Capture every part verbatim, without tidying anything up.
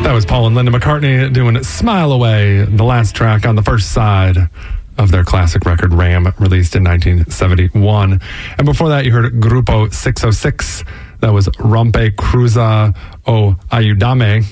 That was Paul and Linda McCartney doing Smile Away, the last track on the first side of their classic record Ram, released in nineteen seventy-one. And before that, you heard Grupo six oh six. That was Rompe Cruza o Ayúdame.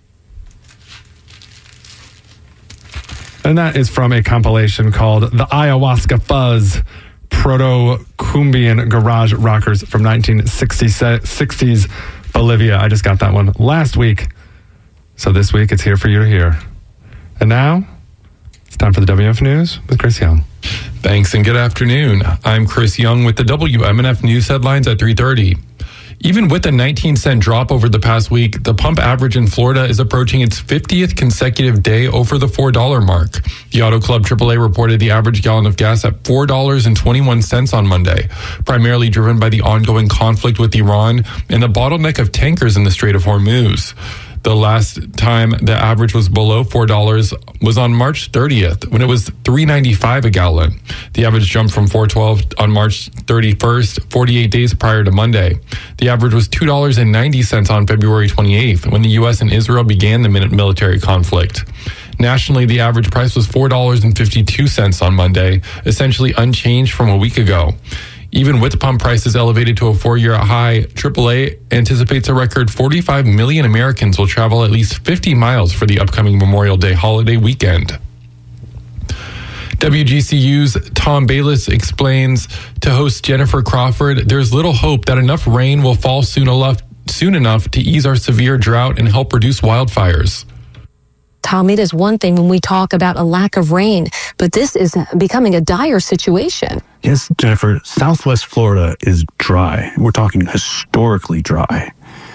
And that is from a compilation called The Ayahuasca Fuzz, Proto-Cumbian Garage Rockers from nineteen sixties Bolivia. I just got that one last week. So this week, it's here for you to hear. And now, it's time for the W M F News with Chris Young. Thanks and good afternoon. I'm Chris Young with the W M N F News headlines at three thirty. Even with a nineteen cent drop over the past week, the pump average in Florida is approaching its fiftieth consecutive day over the four dollar mark. The Auto Club triple A reported the average gallon of gas at four dollars and twenty-one cents on Monday, primarily driven by the ongoing conflict with Iran and the bottleneck of tankers in the Strait of Hormuz. The last time the average was below four dollars was on March thirtieth, when it was three ninety-five a gallon. The average jumped from four twelve on March thirty-first, forty-eight days prior to Monday. The average was two dollars and ninety cents on February twenty-eighth, when the U S and Israel began the military conflict. Nationally, the average price was four dollars and fifty-two cents on Monday, essentially unchanged from a week ago. Even with pump prices elevated to a four-year high, triple A anticipates a record forty-five million Americans will travel at least fifty miles for the upcoming Memorial Day holiday weekend. W G C U's Tom Bayliss explains to host Jennifer Crawford, there's little hope that enough rain will fall soon enough, soon enough to ease our severe drought and help reduce wildfires. Tom, it is one thing when we talk about a lack of rain, but this is becoming a dire situation. Yes, Jennifer, Southwest Florida is dry. We're talking historically dry.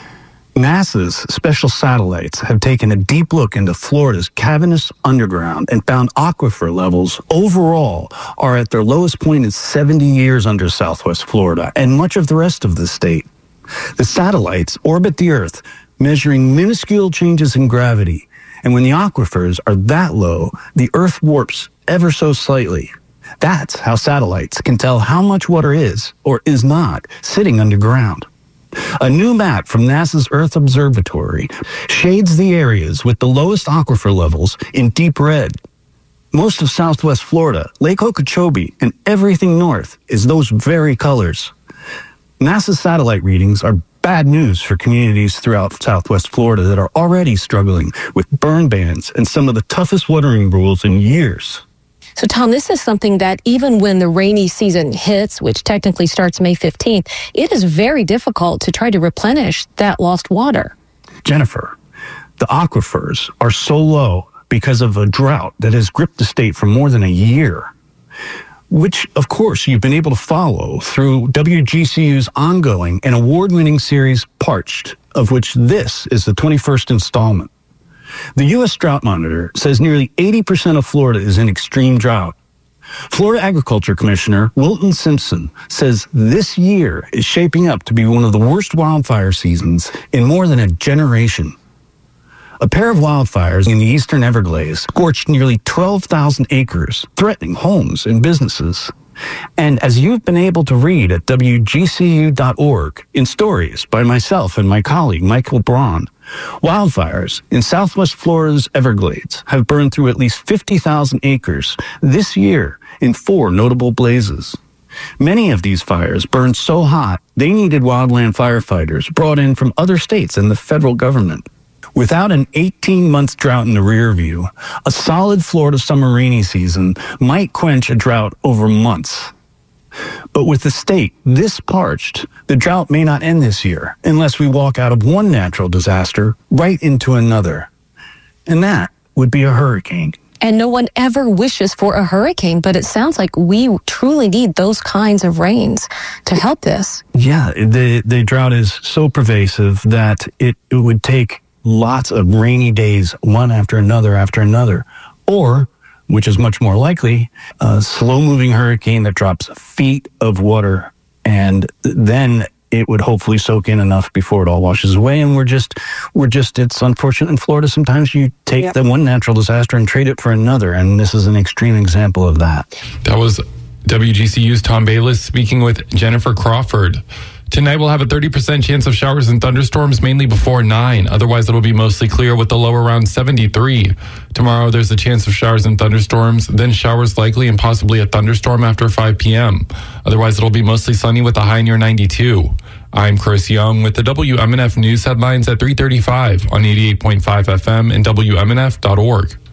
NASA's special satellites have taken a deep look into Florida's cavernous underground and found aquifer levels overall are at their lowest point in seventy years under Southwest Florida and much of the rest of the state. The satellites orbit the Earth, measuring minuscule changes in gravity. And when the aquifers are that low, the Earth warps ever so slightly. That's how satellites can tell how much water is, or is not, sitting underground. A new map from NASA's Earth Observatory shades the areas with the lowest aquifer levels in deep red. Most of Southwest Florida, Lake Okeechobee, and everything north is those very colors. NASA's satellite readings are bad news for communities throughout Southwest Florida that are already struggling with burn bans and some of the toughest watering rules in years. So, Tom, this is something that even when the rainy season hits, which technically starts May fifteenth, it is very difficult to try to replenish that lost water. Jennifer, the aquifers are so low because of a drought that has gripped the state for more than a year, which, of course, you've been able to follow through W G C U's ongoing and award-winning series Parched, of which this is the twenty-first installment. The U S Drought Monitor says nearly eighty percent of Florida is in extreme drought. Florida Agriculture Commissioner Wilton Simpson says this year is shaping up to be one of the worst wildfire seasons in more than a generation. A pair of wildfires in the eastern Everglades scorched nearly twelve thousand acres, threatening homes and businesses. And as you've been able to read at W G C U dot org in stories by myself and my colleague Michael Braun, wildfires in Southwest Florida's Everglades have burned through at least fifty thousand acres this year in four notable blazes. Many of these fires burned so hot they needed wildland firefighters brought in from other states and the federal government. Without an eighteen-month drought in the rear view, a solid Florida summer rainy season might quench a drought over months. But with the state this parched, the drought may not end this year unless we walk out of one natural disaster right into another. And that would be a hurricane. And no one ever wishes for a hurricane, but it sounds like we truly need those kinds of rains to help this. Yeah, the, the drought is so pervasive that it, it would take lots of rainy days, one after another after another, or, which is much more likely, a slow-moving hurricane that drops feet of water, and then it would hopefully soak in enough before it all washes away. And we're just, we're just, it's unfortunate in Florida. Sometimes you take yep. the one natural disaster and trade it for another, and this is an extreme example of that. That was W G C U's Tom Bayliss speaking with Jennifer Crawford. Tonight we'll have a thirty percent chance of showers and thunderstorms, mainly before nine. Otherwise, it'll be mostly clear with the low around seventy-three. Tomorrow, there's a chance of showers and thunderstorms, then showers likely and possibly a thunderstorm after five p.m. Otherwise, it'll be mostly sunny with a high near ninety-two. I'm Chris Young with the W M N F News headlines at three thirty-five on eighty-eight point five F M and W M N F dot org.